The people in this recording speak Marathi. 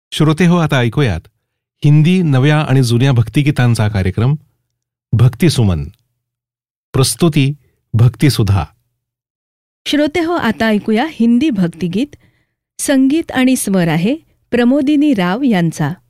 श्रोते हो, आता ऐकूयात हिंदी नव्या आणि जुन्या भक्तिगीतांचा कार्यक्रम भक्ती सुमन. प्रस्तुती भक्तिसुधा. श्रोते हो, आता ऐकूया हिंदी भक्तिगीत. संगीत आणि स्वर आहे प्रमोदिनी राव यांचा.